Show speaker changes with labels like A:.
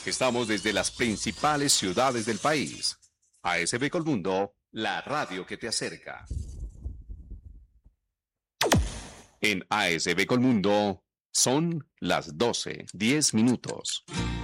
A: Estamos desde las principales ciudades del país. ASB Colmundo, la radio que te acerca. En ASB Colmundo son las 12:10.